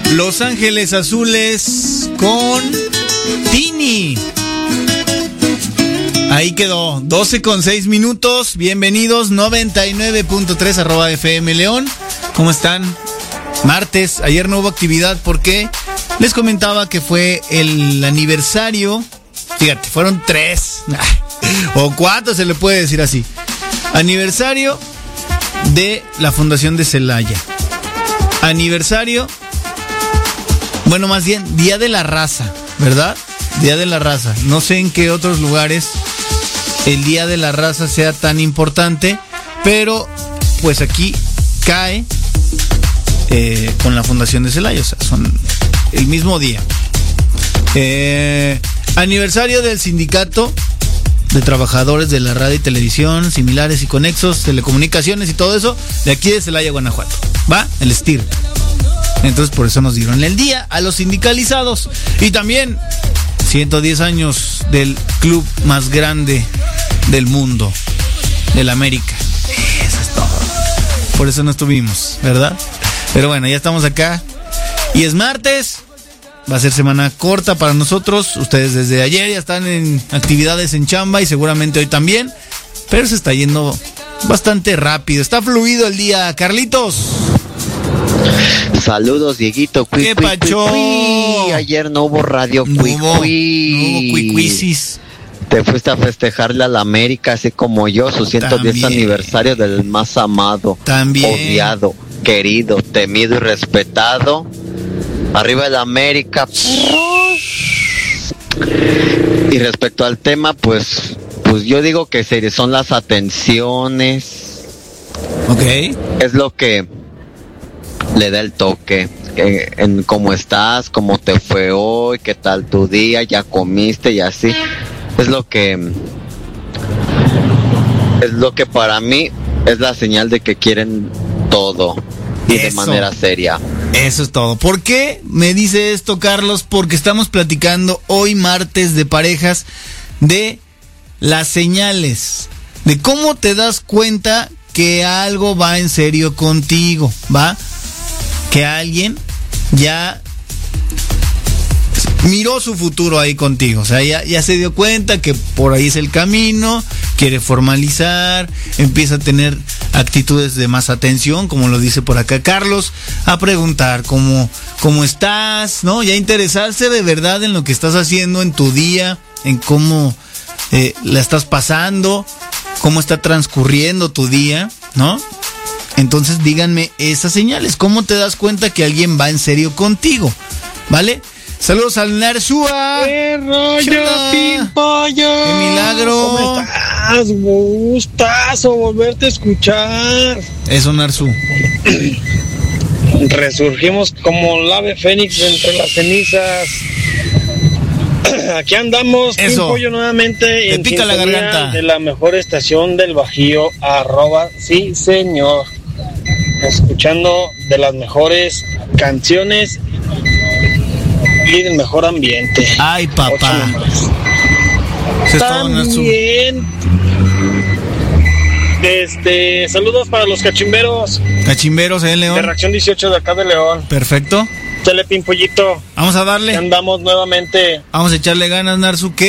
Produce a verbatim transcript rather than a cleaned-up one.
Los Ángeles Azules con Tini. Ahí quedó, doce con seis minutos. Bienvenidos, noventa y nueve punto tres arroba F M León. ¿Cómo están? Martes, ayer no hubo actividad porque les comentaba que fue el aniversario. Fíjate, fueron tres o cuatro, se le puede decir así. Aniversario de la Fundación de Celaya. Aniversario, bueno, más bien, Día de la Raza, ¿verdad? Día de la Raza. No sé en qué otros lugares el Día de la Raza sea tan importante, pero pues aquí cae eh, con la Fundación de Celaya, o sea, son el mismo día. Eh, aniversario del Sindicato de Trabajadores de la Radio y Televisión, similares y conexos, telecomunicaciones y todo eso, de aquí de Celaya, Guanajuato. ¿Va? El S T I R. Entonces por eso nos dieron el día a los sindicalizados. Y también ciento diez años del club más grande del mundo, del América. Eso es todo. Por eso no estuvimos, ¿verdad? Pero bueno, ya estamos acá. Y es martes. Va a ser semana corta para nosotros. Ustedes desde ayer ya están en actividades en chamba y seguramente hoy también. Pero se está yendo bastante rápido. Está fluido el día. Carlitos. Saludos, Dieguito. Cui, ¿Qué cui, pacho? Cui, cui. Ayer no hubo radio. No Cui, hubo, cui. no hubo cuicuisis. Te fuiste a festejarle a la América, así como yo, su ciento diez También. aniversario del más amado, También. odiado, querido, temido y respetado. Arriba el América. Y respecto al tema, pues, pues yo digo que se- son las atenciones. Ok. Es lo que le da el toque. eh, en cómo estás, cómo te fue hoy, qué tal tu día, ya comiste y así. Es lo que es lo que para mí es la señal de que quieren todo y de Eso. manera seria. Eso es todo. ¿Por qué me dice esto, Carlos? Porque estamos platicando hoy martes de parejas de las señales, de cómo te das cuenta que algo va en serio contigo, ¿va? Que alguien ya miró su futuro ahí contigo, o sea, ya, ya se dio cuenta que por ahí es el camino, quiere formalizar, empieza a tener actitudes de más atención, como lo dice por acá Carlos, a preguntar cómo, cómo estás, ¿no? Ya interesarse de verdad en lo que estás haciendo en tu día, en cómo eh, la estás pasando, cómo está transcurriendo tu día, ¿no? Entonces díganme esas señales, ¿cómo te das cuenta que alguien va en serio contigo? ¿Vale? Saludos al Narsúa. ¡Qué rollo, Chula. Pimpollo! ¡Qué milagro! ¿Cómo estás? Gustazo volverte a escuchar. Eso, Narsú. Resurgimos como el ave fénix de entre las cenizas. Aquí andamos, Eso. Pimpollo, nuevamente Te en pica la sintonía garganta. de la mejor estación del Bajío, arroba, sí señor. Escuchando de las mejores canciones y del mejor ambiente. Ay, Ocho papá. nombres. Eso es todo, Narsú. También, este, saludos para los cachimberos Cachimberos en de León. Reacción dieciocho de acá de León. Perfecto. Chale, Pimpollito, Vamos a que darle. andamos nuevamente. Vamos a echarle ganas, Narsú. ¿Qué